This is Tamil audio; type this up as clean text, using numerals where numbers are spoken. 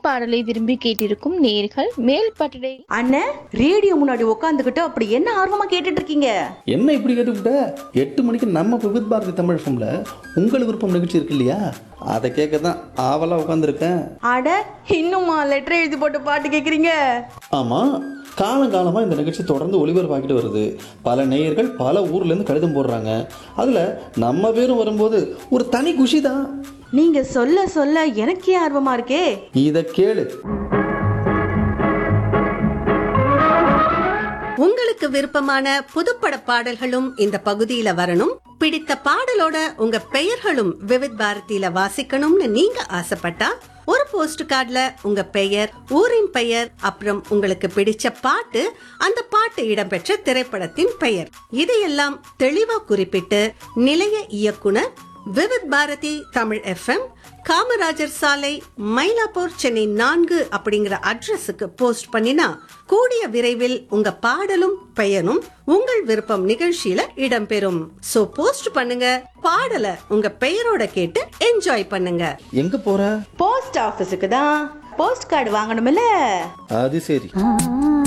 பாடலை விரும்பி கேட்டிருக்கும் நேர்கள் மேல் பட்டடை. அண்ணன் ரேடியோ முன்னாடி உட்காந்துக்கிட்டு அப்படி என்ன ஆர்வமா கேட்டுட்டு இருக்கீங்க? என்ன இப்படி கேட்டுக்கிட்ட? 8 மணிக்கு நம்ம விவித் பாரதி தமிழ் ஃபம்ல உங்கள் விருப்பம் நிகழ்ச்சி இருக்கு இல்லையா, அதை கேட்க தான் ஆவலா உட்காந்துருக்கேன். அட, இன்னுமா லெட்டர் எழுதி போட்டு பாட்டு கேக்குறீங்க? ஆமாம், காலங்காலமாக இந்த நிகழ்ச்சி தொடர்ந்து ஒளிபரப்பாக்கிட்டு வருது. பல நேயர்கள் பல ஊர்லேருந்து கடிதம் போடுறாங்க. அதில் நம்ம பேரும் வரும்போது ஒரு தனி குஷி தான். நீங்க சொல்ல சொல்ல எனக்கே ஆர்வமா இருக்கே. இதை கேளு. உங்களுக்கு விருப்பமான புதுப்பட பாடல்களும் இந்த பகுதியில வரணும், பிடித்த பாடலோட உங்க பெயர்களும் விவித் பாரதியில வாசிக்கணும்னு நீங்க ஆசைப்பட்டா ஒரு போஸ்ட் கார்டுல உங்க பெயர், ஊரின் பெயர், அப்புறம் உங்களுக்கு பிடிச்ச பாட்டு, அந்த பாட்டு இடம்பெற்ற திரைப்படத்தின் பெயர், இதையெல்லாம் தெளிவா குறிப்பிட்டு நிலைய இயக்குனர் விவித் பாரதி தமிழ் FM, காமராஜர் சாலை, மயிலாப்பூர், சென்னை 4 அப்படிங்கிற அட்ரஸுக்கு போஸ்ட் பண்ணினா கூடிய விரைவில் உங்க பாடலும் பெயரும் உங்கள் விருப்பம் நிகழ்ச்சியில இடம்பெறும். சோ போஸ்ட் பண்ணுங்க, பாடலை உங்க பெயரோட கேட்டு என்ஜாய் பண்ணுங்க. எங்க போற? போஸ்ட் ஆபீஸுக்கு தான். Post card வாங்கணும்ல. அது சரி.